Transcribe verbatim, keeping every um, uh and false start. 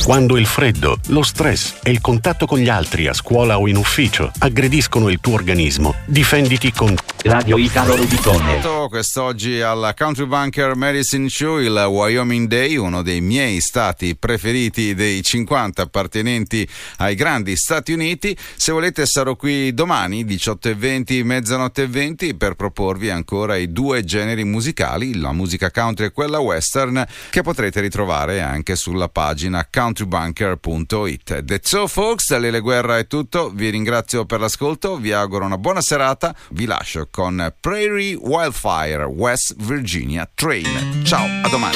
Quando il freddo, lo stress e il contatto con gli altri a scuola o in ufficio aggrediscono il tuo organismo, difenditi con Radio Icaro Rubicone. Quest'oggi al Country Bunker Medicine Show il Wyoming Day, uno dei miei stati preferiti dei cinquanta appartenenti ai grandi Stati Uniti. Se volete sarò qui domani diciotto e venti, mezzanotte e venti, per proporvi ancora i due generi musicali, la musica country e quella western, che potrete ritrovare anche sulla pagina country bunker punto it. That's all folks, da Lele Guerra è tutto, vi ringrazio per l'ascolto, vi auguro una buona serata, vi lascio con Prairie Wildfire, West Virginia Train. Ciao, a domani.